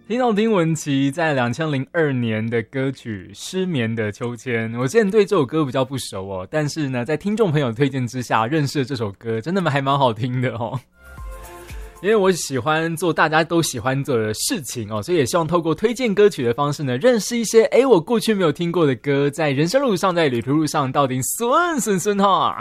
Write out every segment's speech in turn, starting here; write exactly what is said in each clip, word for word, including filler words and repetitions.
听到丁文琪在二零零二年的歌曲《失眠的秋千》，我之前对这首歌比较不熟哦，但是呢，在听众朋友推荐之下认识了这首歌，真的还蛮好听的哦。因为我喜欢做大家都喜欢做的事情哦，所以也希望透过推荐歌曲的方式呢，认识一些诶我过去没有听过的歌，在人生路上，在旅途路上到底顺顺顺哈。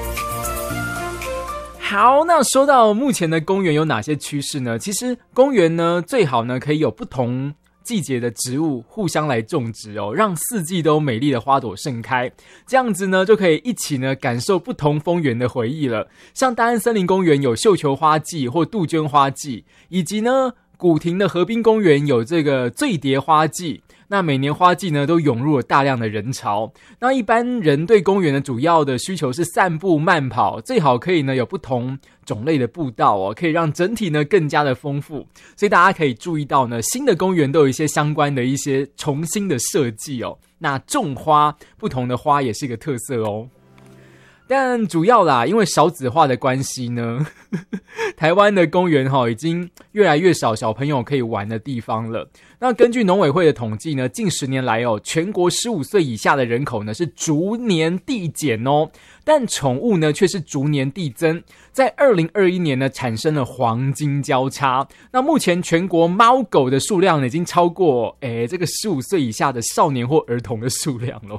好，那说到目前的公园有哪些趋势呢？其实公园呢，最好呢可以有不同季节的植物互相来种植哦，让四季都美丽的花朵盛开，这样子呢就可以一起呢感受不同风园的回忆了。像大安森林公园有绣球花季或杜鹃花季，以及呢古亭的河滨公园有这个醉蝶花季。那每年花季呢都涌入了大量的人潮，那一般人对公园的主要的需求是散步慢跑，最好可以呢有不同种类的步道哦，可以让整体呢更加的丰富。所以大家可以注意到呢，新的公园都有一些相关的一些重新的设计哦。那种花，不同的花也是一个特色哦。但主要啦，因为少子化的关系呢，台湾的公园齁已经越来越少小朋友可以玩的地方了。那根据农委会的统计呢，近十年来哦，全国十五岁以下的人口呢是逐年递减哦，但宠物呢却是逐年递增。在二零二一年呢，产生了黄金交叉。那目前全国猫狗的数量呢，已经超过诶这个十五岁以下的少年或儿童的数量咯。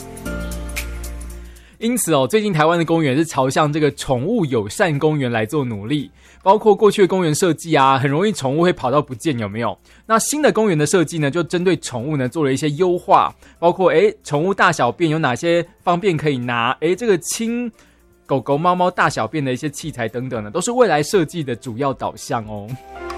因此哦，最近台湾的公园是朝向这个宠物友善公园来做努力，包括过去的公园设计啊，很容易宠物会跑到不见，有没有？那新的公园的设计呢，就针对宠物呢做了一些优化，包括诶宠物大小便有哪些方便可以拿，诶这个清狗狗猫猫大小便的一些器材等等呢，都是未来设计的主要导向哦。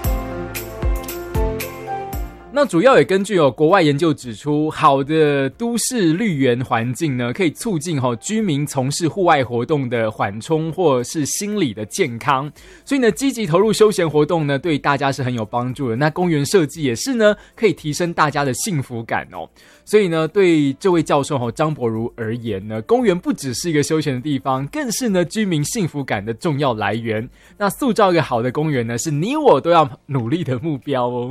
那主要也根据哦国外研究指出，好的都市绿园环境呢，可以促进哦居民从事户外活动的缓冲或是心理的健康，所以呢积极投入休闲活动呢，对大家是很有帮助的。那公园设计也是呢，可以提升大家的幸福感哦。所以呢，对这位教授哦张博如而言呢，公园不只是一个休闲的地方，更是呢居民幸福感的重要来源。那塑造一个好的公园呢，是你我都要努力的目标哦。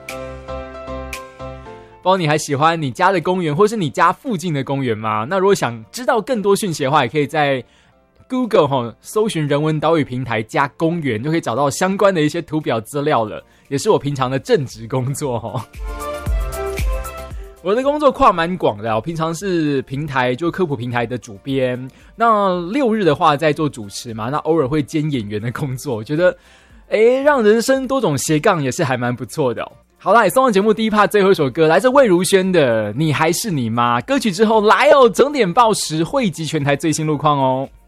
不知道你还喜欢你家的公园或是你家附近的公园吗？那如果想知道更多讯息的话，也可以在 Google 齁搜寻人文岛屿平台加公园，就可以找到相关的一些图表资料了，也是我平常的正职工作齁。我的工作跨蛮广的，我平常是平台就科普平台的主编，那六日的话在做主持嘛，那偶尔会兼演员的工作，我觉得诶让人生多种斜杠也是还蛮不错的哦。好啦，也送上节目第一 part 最后一首歌，来自魏如萱的《你还是你妈》。歌曲之后来哦，整点报时汇集全台最新路况哦。